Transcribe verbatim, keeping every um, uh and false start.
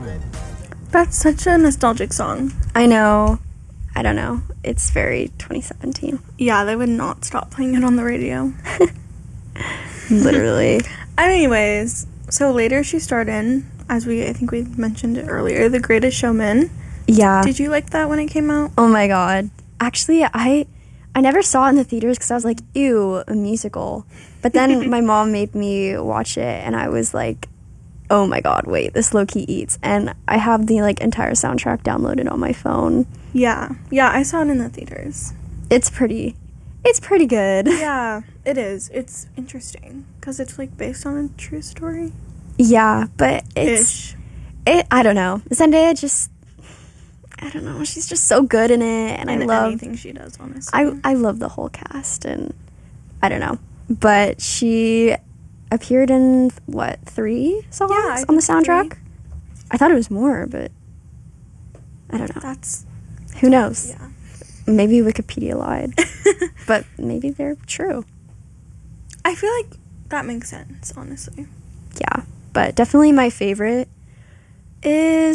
That's such a nostalgic song. I know. I don't know. It's very twenty seventeen. Yeah, they would not stop playing it on the radio. Literally. Anyways, so later she starred in, as we, I think we mentioned it earlier, The Greatest Showman. Yeah. Did you like that when it came out? Oh my god. Actually, I I never saw it in the theaters because I was like, ew, a musical. But then my mom made me watch it, and I was like, oh my god, wait, this low-key eats. And I have the like entire soundtrack downloaded on my phone. Yeah. Yeah, I saw it in the theaters. It's pretty, it's pretty good. Yeah, it is. It's interesting because it's like based on a true story. Yeah, but it's, Ish. it, I don't know. Zendaya just, I don't know, she's just so good in it, and in I love anything she does, honestly. I, I love the whole cast, and I don't know. But she appeared in, what, three songs Yeah, I on the think soundtrack? three. I thought it was more, but I don't know. That's, Who knows? yeah. Maybe Wikipedia lied, but maybe they're true. I feel like that makes sense, honestly. Yeah, but definitely my favorite is